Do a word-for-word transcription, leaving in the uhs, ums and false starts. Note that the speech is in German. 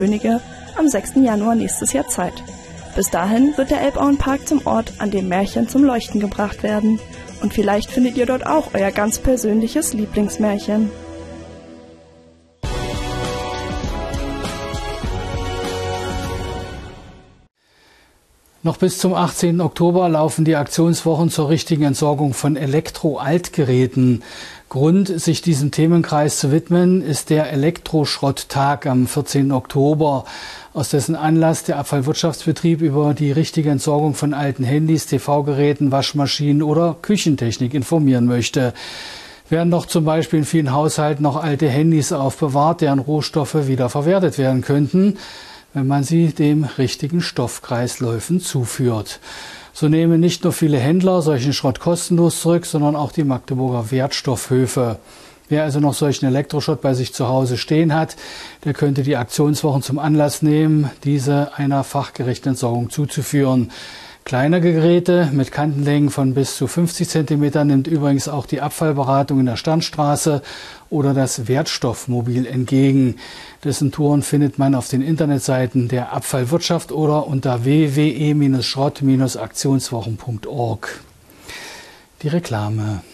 Könige am sechsten Januar nächstes Jahr Zeit. Bis dahin wird der Elbauenpark zum Ort, an dem Märchen zum Leuchten gebracht werden. Und vielleicht findet ihr dort auch euer ganz persönliches Lieblingsmärchen. Noch bis zum achtzehnten Oktober laufen die Aktionswochen zur richtigen Entsorgung von Elektro-Altgeräten. Grund, sich diesem Themenkreis zu widmen, ist der Elektroschrotttag am vierzehnten Oktober, aus dessen Anlass der Abfallwirtschaftsbetrieb über die richtige Entsorgung von alten Handys, T V-Geräten, Waschmaschinen oder Küchentechnik informieren möchte. Werden noch zum Beispiel in vielen Haushalten noch alte Handys aufbewahrt, deren Rohstoffe wiederverwertet werden könnten, wenn man sie dem richtigen Stoffkreisläufen zuführt. So nehmen nicht nur viele Händler solchen Schrott kostenlos zurück, sondern auch die Magdeburger Wertstoffhöfe. Wer also noch solchen Elektroschrott bei sich zu Hause stehen hat, der könnte die Aktionswochen zum Anlass nehmen, diese einer fachgerechten Entsorgung zuzuführen. Kleine Geräte mit Kantenlängen von bis zu fünfzig Zentimeter nimmt übrigens auch die Abfallberatung in der Standstraße oder das Wertstoffmobil entgegen. Dessen Touren findet man auf den Internetseiten der Abfallwirtschaft oder unter w w w Bindestrich schrott Bindestrich aktionswochen Punkt org. Die Reklame.